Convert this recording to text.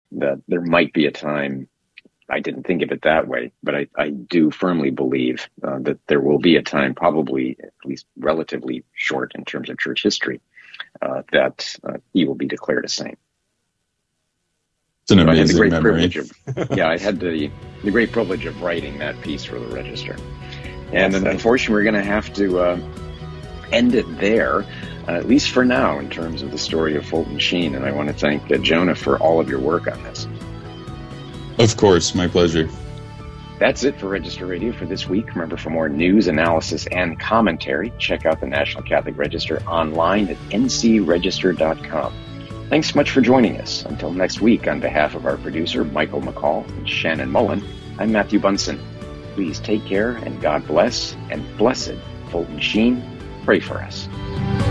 that there might be a time. I didn't think of it that way, but I do firmly believe that there will be a time, probably at least relatively short in terms of church history, that he will be declared a saint. It's an amazing memory. I had the great privilege of writing that piece for the Register. And unfortunately, we're going to have to end it there, at least for now, in terms of the story of Fulton Sheen. And I want to thank Jonah for all of your work on this. Of course, my pleasure. That's it for Register Radio for this week. Remember, for more news, analysis, and commentary, check out the National Catholic Register online at ncregister.com. Thanks so much for joining us. Until next week, on behalf of our producer, Michael McCall, and Shannon Mullen, I'm Matthew Bunson. Please take care, and God bless, and blessed Fulton Sheen, pray for us.